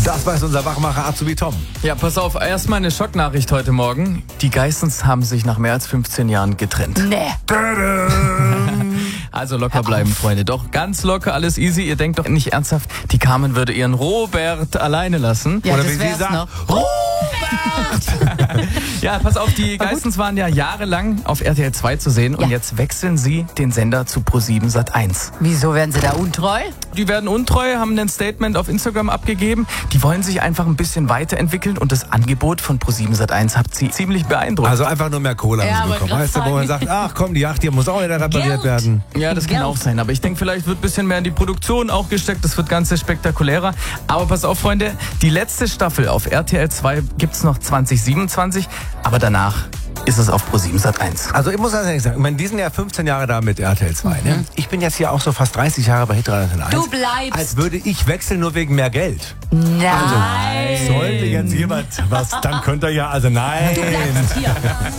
Das weiß unser Wachmacher Azubi Tom. Ja, pass auf, erstmal eine Schocknachricht heute Morgen. Die Geissens haben sich nach mehr als 15 Jahren getrennt. Nee. Also locker bleiben, Freunde. Doch ganz locker, alles easy. Ihr denkt doch nicht ernsthaft, die Carmen würde ihren Robert alleine lassen. Ja, Oder das wie sie wär's sagt, noch. Ja, pass auf, die Geissens waren ja jahrelang auf RTL 2 zu sehen und Ja. jetzt wechseln sie den Sender zu Pro7 Sat.1. Wieso werden sie da untreu? Die werden untreu, haben ein Statement auf Instagram abgegeben. Die wollen sich einfach ein bisschen weiterentwickeln und das Angebot von Pro7 Sat.1 hat sie ziemlich beeindruckt. Also einfach nur mehr Kohle Ja, haben sie aber bekommen. Weißt du, wo man sagt, ach komm, die Yacht hier muss auch wieder repariert Geld. werden. Ja, das kann Geld. auch sein. Aber ich denke, vielleicht wird ein bisschen mehr in die Produktion auch gesteckt. Das wird ganz spektakulärer. Aber pass auf, Freunde, die letzte Staffel auf RTL 2 gibt's noch 2027. Aber danach ist es auf Pro7 Sat.1. Also ich muss ganz ehrlich sagen, ich meine, die sind ja 15 Jahre da mit RTL 2. Ne? Ich bin jetzt hier auch so fast 30 Jahre bei Hitradio 1. Du bleibst. Als würde ich wechseln nur wegen mehr Geld. Nein. Sollte jetzt jemand was, dann könnt ihr ja, also nein. Du bleibst hier.